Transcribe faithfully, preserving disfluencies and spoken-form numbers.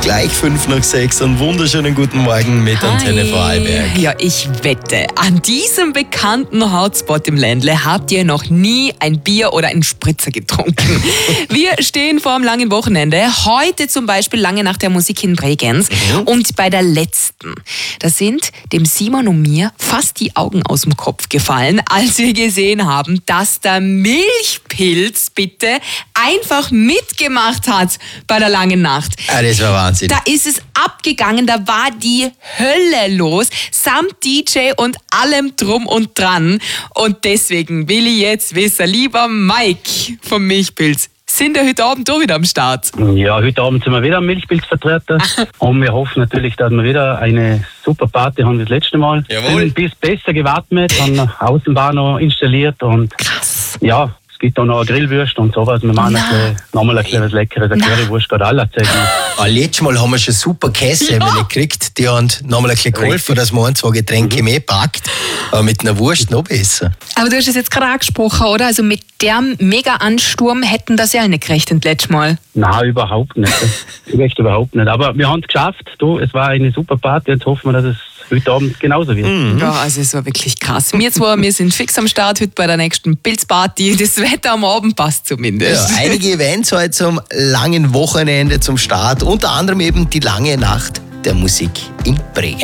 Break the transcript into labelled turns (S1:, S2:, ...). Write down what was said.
S1: Gleich fünf nach sechs. Einen wunderschönen guten Morgen mit
S2: Hi.
S1: Antenne Vorarlberg.
S2: Ja, ich wette, an diesem bekannten Hotspot im Ländle habt ihr noch nie ein Bier oder einen Spritzer getrunken. Wir stehen vor dem langen Wochenende. Heute zum Beispiel lange nach der Musik in Bregenz. Mhm. Und bei der letzten, da sind dem Simon und mir fast die Augen aus dem Kopf gefallen, als wir gesehen haben, dass der Milchpilz bitte einfach mitgemacht hat bei der langen Nacht.
S1: Ja, das war Wahnsinn.
S2: Da ist es abgegangen, da war die Hölle los, samt D J und allem drum und dran. Und deswegen will ich jetzt wissen, lieber Mike vom Milchpilz, sind wir heute Abend auch wieder am Start?
S3: Ja, heute Abend sind wir wieder am Milchpilzvertreter und wir hoffen natürlich, dass wir wieder eine super Party haben wie das letzte Mal.
S1: Jawohl.
S3: Ein bisschen besser gewappnet, haben eine Außenbar noch installiert und
S2: Krass.
S3: ja, es gibt auch noch eine Grillwurst und sowas. Wir machen
S2: Na.
S3: nochmal ein kleines Leckeres, eine Currywurst, gerade alle zeigen.
S1: Ah, letztes Mal haben wir schon super Käsehemmel
S2: Ja.
S1: gekriegt. Die haben nochmal ein bisschen geholfen, dass man ein, zwei Getränke mehr packt. Aber mit einer Wurst noch besser.
S2: Aber du hast es jetzt gerade angesprochen, oder? Also mit dem Mega-Ansturm hätten das ja nicht gerechnet letztes Mal.
S3: Nein, überhaupt nicht. Echt überhaupt nicht. Aber wir haben es geschafft. Du, es war eine super Party. Jetzt hoffen wir, dass es heute Abend genauso wird.
S1: Mhm.
S2: Ja, also es war wirklich krass. Wir zwei, wir sind fix am Start heute bei der nächsten Pilzparty. Das Wetter am Abend passt zumindest.
S1: Ja, einige Events heute zum langen Wochenende, zum Start. Unter anderem eben die lange Nacht der Musik in Bregenz.